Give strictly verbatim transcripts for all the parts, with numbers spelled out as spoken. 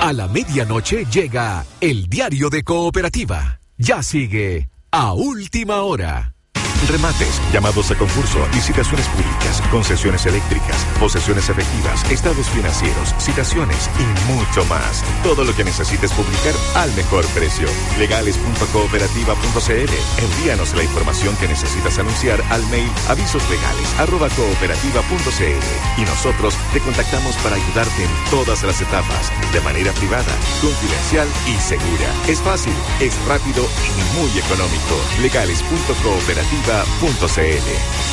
A la medianoche llega el diario de Cooperativa. Ya sigue a última hora. Remates, llamados a concurso, licitaciones públicas, concesiones eléctricas, posesiones efectivas, estados financieros, citaciones y mucho más. Todo lo que necesites publicar al mejor precio. legales punto cooperativa punto c l. Envíanos la información que necesitas anunciar al mail avisoslegales arroba cooperativa punto c l y nosotros te contactamos para ayudarte en todas las etapas, de manera privada, confidencial y segura. Es fácil, es rápido y muy económico. legales punto cooperativa punto c l.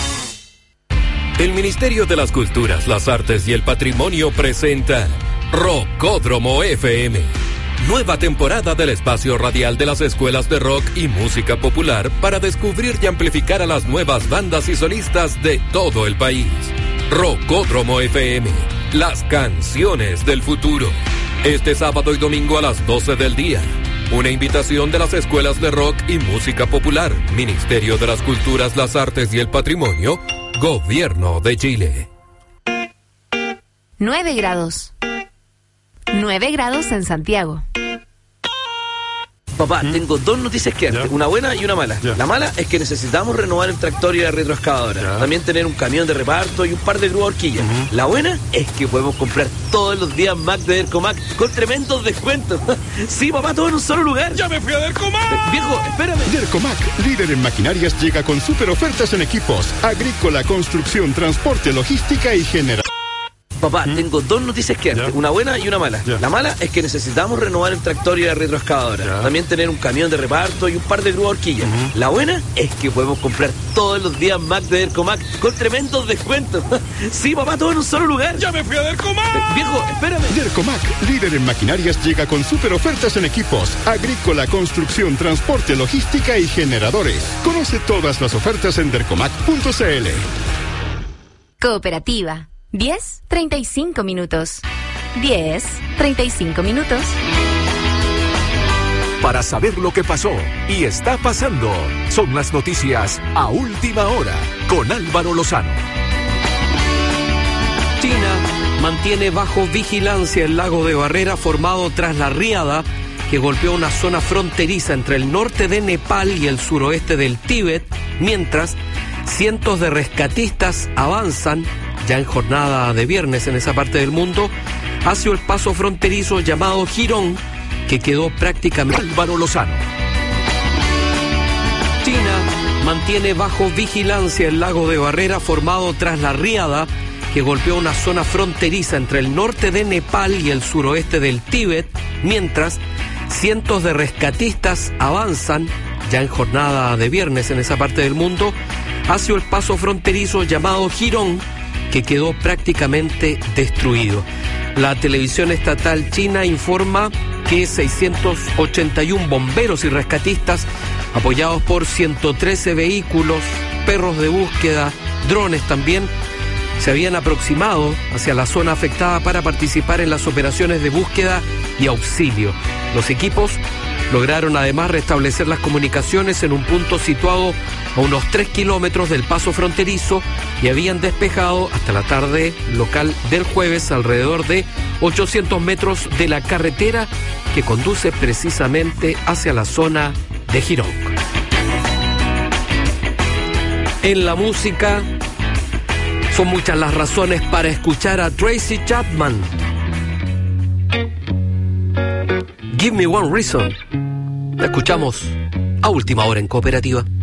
El Ministerio de las Culturas, las Artes y el Patrimonio presenta Rockódromo F M. Nueva temporada del espacio radial de las escuelas de rock y música popular para descubrir y amplificar a las nuevas bandas y solistas de todo el país. Rockódromo F M, las canciones del futuro. Este sábado y domingo a las doce del día. Una invitación de las escuelas de rock y música popular, Ministerio de las Culturas, las Artes y el Patrimonio, Gobierno de Chile. Nueve grados. Nueve grados en Santiago. Papá, ¿Mm? tengo dos noticias que darte, una buena y una mala. Ya. La mala es que necesitamos renovar el tractor y la retroexcavadora. Ya. También tener un camión de reparto y un par de grúas horquillas. Uh-huh. La buena es que podemos comprar todos los días Mac de Dercomac con tremendos descuentos. Sí, papá, todo en un solo lugar. ¡Ya me fui a Dercomac! Eh, viejo, espérame. Dercomac, líder en maquinarias, llega con super ofertas en equipos, agrícola, construcción, transporte, logística y general. Papá, ¿Mm? tengo dos noticias que darte, una buena y una mala. Ya. La mala es que necesitamos renovar el tractor y la retroexcavadora. Ya. También tener un camión de reparto y un par de grúas horquillas. Uh-huh. La buena es que podemos comprar todos los días Mac de Dercomac con tremendos descuentos. Sí, papá, todo en un solo lugar. ¡Ya me fui a Dercomac! Eh, viejo, espérame. Dercomac, líder en maquinarias, llega con super ofertas en equipos, agrícola, construcción, transporte, logística y generadores. Conoce todas las ofertas en dercomac punto c l. Cooperativa. diez, treinta y cinco minutos. diez, treinta y cinco minutos. Para saber lo que pasó y está pasando, son las noticias a última hora con Álvaro Lozano. China mantiene bajo vigilancia el lago de Barrera formado tras la riada que golpeó una zona fronteriza entre el norte de Nepal y el suroeste del Tíbet, mientras cientos de rescatistas avanzan ya en jornada de viernes en esa parte del mundo, hacia el paso fronterizo llamado Girón, que quedó prácticamente... Álvaro Lozano. China mantiene bajo vigilancia el lago de Barrera formado tras la riada que golpeó una zona fronteriza entre el norte de Nepal y el suroeste del Tíbet, mientras cientos de rescatistas avanzan ya en jornada de viernes en esa parte del mundo, hacia el paso fronterizo llamado Girón, que quedó prácticamente destruido. La televisión estatal china informa que seiscientos ochenta y uno bomberos y rescatistas, apoyados por ciento trece vehículos, perros de búsqueda, drones también, se habían aproximado hacia la zona afectada para participar en las operaciones de búsqueda y auxilio. Los equipos lograron además restablecer las comunicaciones en un punto situado a unos tres kilómetros del paso fronterizo y habían despejado hasta la tarde local del jueves alrededor de ochocientos metros de la carretera que conduce precisamente hacia la zona de Girón. En la música, son muchas las razones para escuchar a Tracy Chapman. Give me one reason. La escuchamos a última hora en Cooperativa.